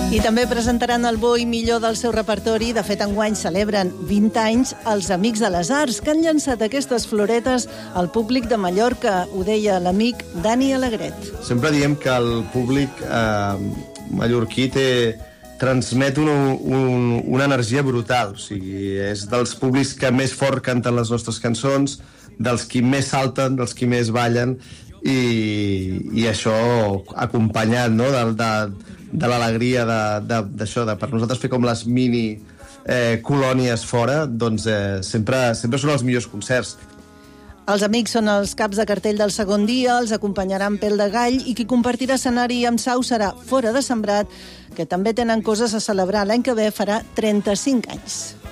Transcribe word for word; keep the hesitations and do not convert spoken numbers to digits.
I també presentaran el bo i millor del seu repertori. De fet, enguany celebren vint anys els Amics de les Arts, que han llançat aquestes floretes al públic de Mallorca. Ho deia l'amic Dani Alegret. Sempre diem que el públic eh, mallorquí té, transmet un, un, una energia brutal. O sigui, és dels públics que més fort canten les nostres cançons, dels qui més salten, dels qui més ballen, i, i això acompanyat, no?, de, de, de l'alegria d'això, de, de, per nosaltres fer com les mini eh, colònies fora, doncs eh, sempre, sempre són els millors concerts. Els Amics són els caps de cartell del segon dia, els acompanyaran Pel de Gall, i qui compartirà escenari amb Sau serà Fora de Sembrat, que també tenen coses a celebrar. L'any que ve farà trenta-cinc anys.